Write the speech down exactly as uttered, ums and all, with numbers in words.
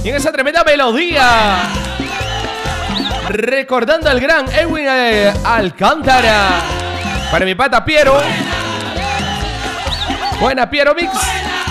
Y en esa tremenda melodía, recordando al gran Edwin eh, Alcántara. Para mi pata Piero. Buena Piero Mix.